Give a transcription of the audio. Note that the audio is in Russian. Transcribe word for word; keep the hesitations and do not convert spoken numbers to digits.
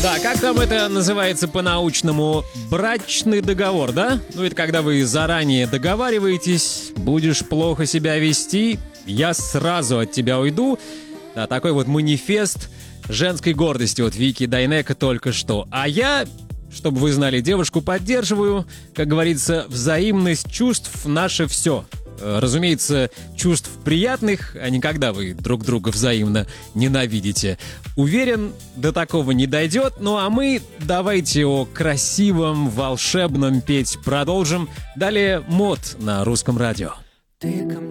Да, как там это называется по-научному? Брачный договор, да? Ну, это когда вы заранее договариваетесь, будешь плохо себя вести, я сразу от тебя уйду. Да, такой вот манифест женской гордости от Вики Дайнеко только что. А я, чтобы вы знали, девушку поддерживаю. Как говорится, взаимность чувств — наше все. Разумеется, чувств приятных, а не когда вы друг друга взаимно ненавидите. Уверен, до такого не дойдет. Ну а мы давайте о красивом, волшебном петь продолжим. Далее мод на русском радио. Ты ко мне